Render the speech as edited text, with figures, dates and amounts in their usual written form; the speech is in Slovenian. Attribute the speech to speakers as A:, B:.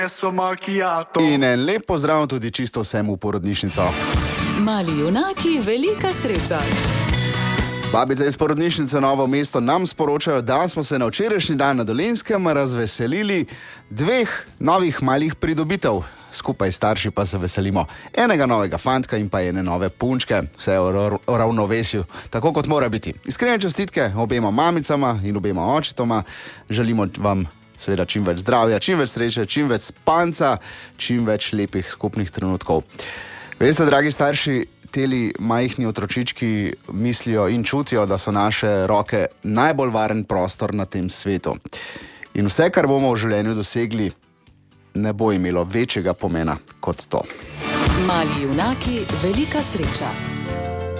A: In en lep pozdrav tudi čisto vsem v porodnišnico.
B: Mali junaki, velika sreča.
A: Babice iz porodnišnice Novo mesto nam sporočajo, da smo se na včerajšnji dan na Dolenjskem razveselili 2 novih malih pridobitev. Skupaj starši pa se veselimo enega novega fantka in pa ene nove punčke. Vse o ravnovesju, tako kot mora biti. Iskrene čestitke obema mamicama in obema očetoma. Želimo vam seveda čim več zdravja, čim več sreče, čim več spanca, čim več lepih skupnih trenutkov. Veste, dragi starši, teli majhni otročički mislijo in čutijo, da so naše roke najbolj varen prostor na tem svetu. In vse, kar bomo v življenju dosegli, ne bo imelo večjega pomena kot to.
B: Mali junaki, velika sreča.